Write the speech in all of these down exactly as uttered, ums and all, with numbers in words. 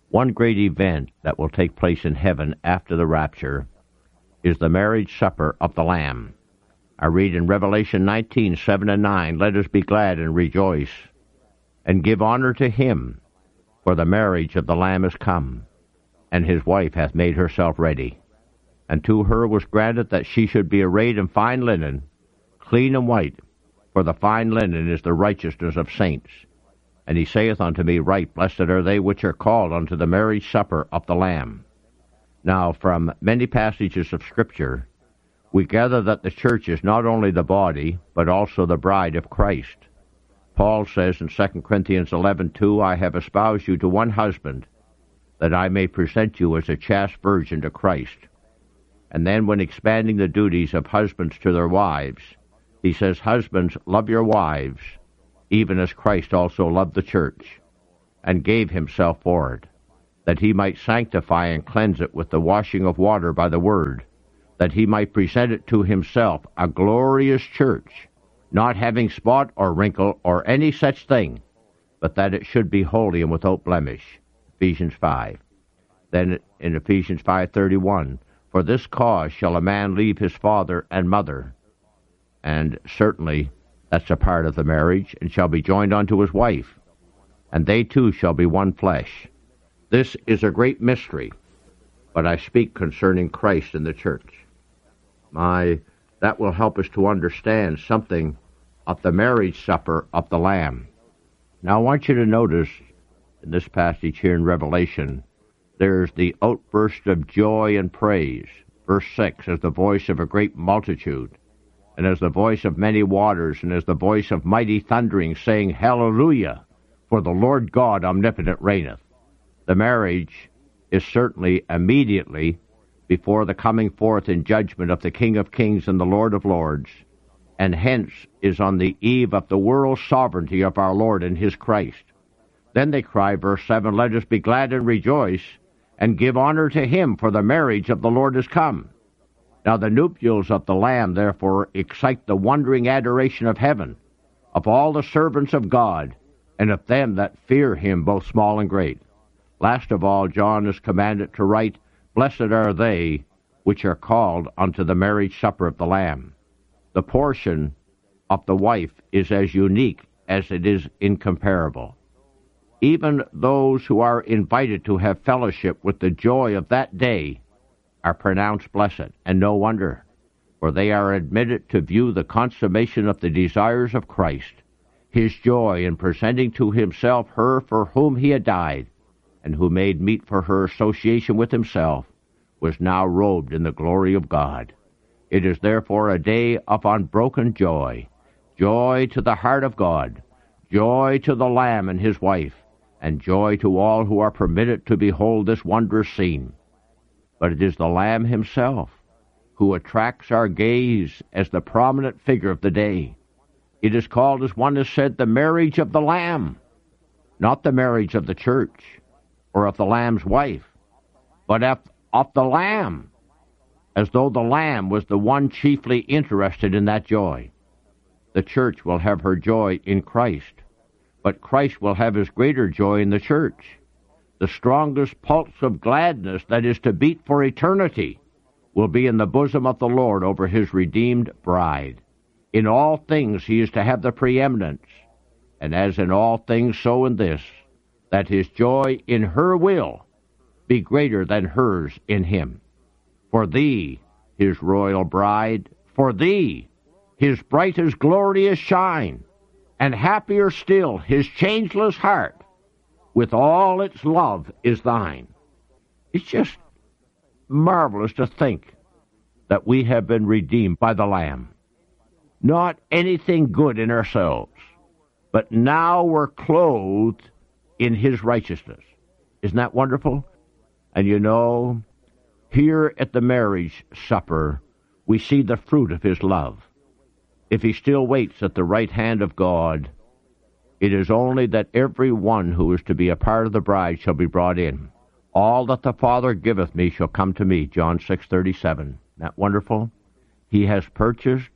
One great event that will take place in heaven after the rapture is the marriage supper of the Lamb. I read in Revelation nineteen, seven and nine, "Let us be glad and rejoice, and give honor to him, for the marriage of the Lamb is come, and his wife hath made herself ready. And to her was granted that she should be arrayed in fine linen, clean and white, for the fine linen is the righteousness of saints. And he saith unto me, Right, blessed are they which are called unto the marriage supper of the Lamb." Now, from many passages of Scripture, we gather that the church is not only the body, but also the bride of Christ. Paul says in Second Corinthians eleven two, "I have espoused you to one husband, that I may present you as a chaste virgin to Christ." And then when expanding the duties of husbands to their wives, he says, "Husbands, love your wives, even as Christ also loved the church, and gave himself for it, that he might sanctify and cleanse it with the washing of water by the word, that he might present it to himself a glorious church, not having spot or wrinkle or any such thing, but that it should be holy and without blemish." Ephesians five. Then in Ephesians five thirty-one, "For this cause shall a man leave his father and mother," and certainly that's a part of the marriage, "and shall be joined unto his wife, and they two shall be one flesh." This is a great mystery, but I speak concerning Christ and the church. My, that will help us to understand something of the marriage supper of the Lamb. Now I want you to notice in this passage here in Revelation, there's the outburst of joy and praise. Verse six, "As the voice of a great multitude, and as the voice of many waters, and as the voice of mighty thundering, saying, Hallelujah, for the Lord God omnipotent reigneth." The marriage is certainly immediately before the coming forth in judgment of the King of Kings and the Lord of Lords, and hence is on the eve of the world sovereignty of our Lord and his Christ. Then they cry, verse seven, "Let us be glad and rejoice, and give honor to him, for the marriage of the Lord is come." Now the nuptials of the Lamb, therefore, excite the wondering adoration of heaven, of all the servants of God, and of them that fear him, both small and great. Last of all, John is commanded to write, "Blessed are they which are called unto the marriage supper of the Lamb." The portion of the wife is as unique as it is incomparable. Even those who are invited to have fellowship with the joy of that day are pronounced blessed, and no wonder, for they are admitted to view the consummation of the desires of Christ, his joy in presenting to himself her for whom he had died, and who made meet for her association with himself, was now robed in the glory of God. It is therefore a day of unbroken joy, joy to the heart of God, joy to the Lamb and his wife, and joy to all who are permitted to behold this wondrous scene. But it is the Lamb himself who attracts our gaze as the prominent figure of the day. It is called, as one has said, the marriage of the Lamb, not the marriage of the church or of the Lamb's wife, but of, of the Lamb, as though the Lamb was the one chiefly interested in that joy. The church will have her joy in Christ, but Christ will have his greater joy in the church. The strongest pulse of gladness that is to beat for eternity will be in the bosom of the Lord over his redeemed bride. In all things he is to have the preeminence, and as in all things so in this, that his joy in her will be greater than hers in him. For thee, his royal bride, for thee, his brightest glorious shine, and happier still his changeless heart, with all its love is thine. It's just marvelous to think that we have been redeemed by the Lamb. Not anything good in ourselves, but now we're clothed in his righteousness. Isn't that wonderful? And you know, here at the marriage supper, we see the fruit of his love. If he still waits at the right hand of God, it is only that every one who is to be a part of the bride shall be brought in. All that the Father giveth me shall come to me, John six thirty-seven. Isn't that wonderful? He has purchased,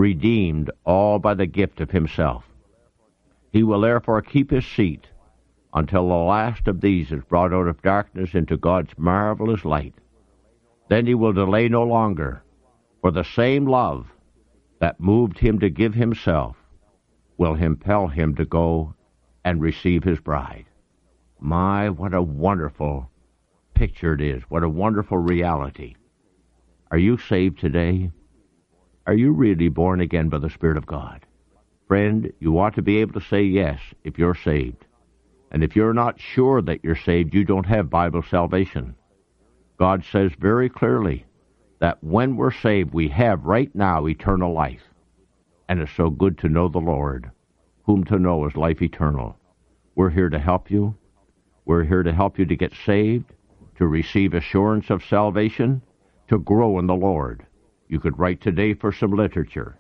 redeemed all by the gift of himself. He will therefore keep his seat until the last of these is brought out of darkness into God's marvelous light. Then he will delay no longer, for the same love that moved him to give himself will impel him to go and receive his bride. My, what a wonderful picture it is. What a wonderful reality. Are you saved today? Are you really born again by the Spirit of God? Friend, you ought to be able to say yes if you're saved. And if you're not sure that you're saved, you don't have Bible salvation. God says very clearly that when we're saved, we have right now eternal life. And it's so good to know the Lord, whom to know is life eternal. We're here to help you. We're here to help you to get saved, to receive assurance of salvation, to grow in the Lord. You could write today for some literature.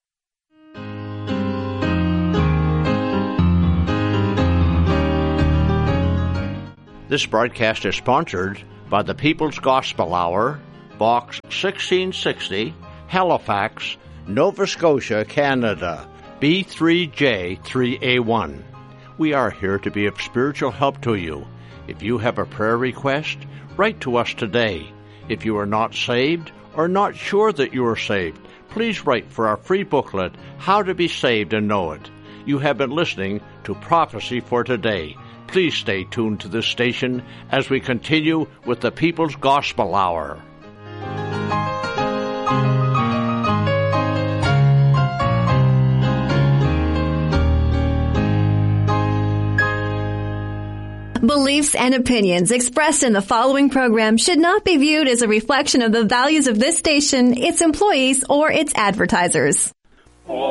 This broadcast is sponsored by the People's Gospel Hour, Box sixteen sixty, Halifax, Nova Scotia, Canada, B three J three A one. We are here to be of spiritual help to you. If you have a prayer request, write to us today. If you are not saved or not sure that you are saved, please write for our free booklet, How to Be Saved and Know It. You have been listening to Prophecy for Today. Please stay tuned to this station as we continue with the People's Gospel Hour. Beliefs and opinions expressed in the following program should not be viewed as a reflection of the values of this station, its employees, or its advertisers.